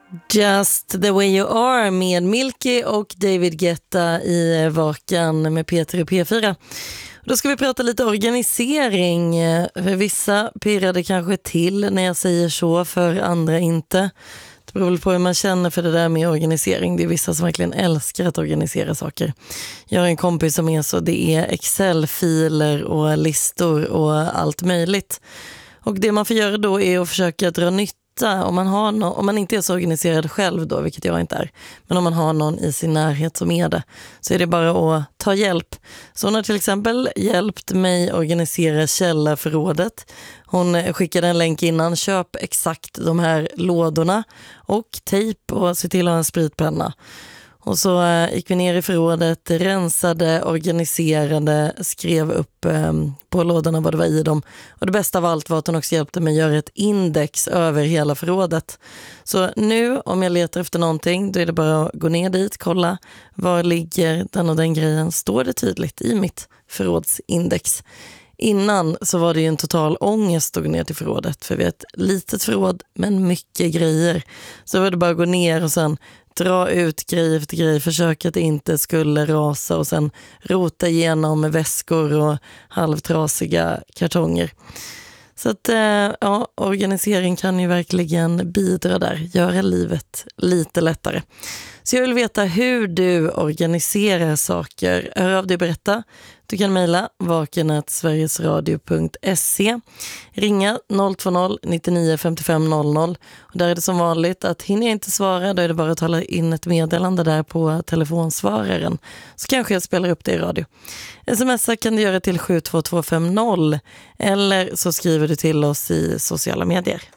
Just the way you are med Milky och David Guetta i Vakan med Peter i P4. Då ska vi prata lite organisering. För vissa pirrade kanske till när jag säger så, för andra inte. Det beror väl på hur man känner för det där med organisering. Det är vissa som verkligen älskar att organisera saker. Jag har en kompis som är så, det är Excel-filer och listor och allt möjligt. Och det man får göra då är att försöka dra nytta. Om man inte är så organiserad själv då, vilket jag inte är, men om man har någon i sin närhet som är det, så är det bara att ta hjälp. Så hon har till exempel hjälpt mig organisera källarförrådet. Hon skickade en länk innan: köp exakt de här lådorna och tejp och se till att ha en spritpenna. Och så gick vi ner i förrådet, rensade, organiserade, skrev upp på lådorna vad det var i dem. Och det bästa av allt var att hon också hjälpte mig göra ett index över hela förrådet. Så nu om jag letar efter någonting, då är det bara att gå ner dit, kolla var ligger den och den grejen. Står det tydligt i mitt förrådsindex. Innan så var det ju en total ångest att gå ner till förrådet. För vi har ett litet förråd men mycket grejer. Så var det bara att gå ner och sen dra ut grej efter grej, försöka att det inte skulle rasa och sen rota igenom väskor och halvtrasiga kartonger. Så att ja, organisering kan ju verkligen bidra där, göra livet lite lättare. Så jag vill veta hur du organiserar saker. Hör av dig och berätta. Du kan mejla vaken@sverigesradio.se, ringa 020 99 55 00. Och där är det som vanligt att hinner jag inte svara, då är det bara att tala in ett meddelande där på telefonsvararen. Så kanske jag spelar upp det i radio. Smsa kan du göra till 72250 eller så skriver du till oss i sociala medier.